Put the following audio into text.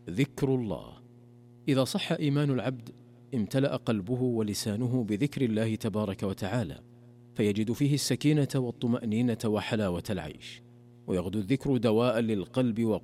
ذكر الله. إذا صح إيمان العبد امتلأ قلبه ولسانه بذكر الله تبارك وتعالى، فيجد فيه السكينة والطمأنينة وحلاوة العيش، ويغدو الذكر دواء للقلب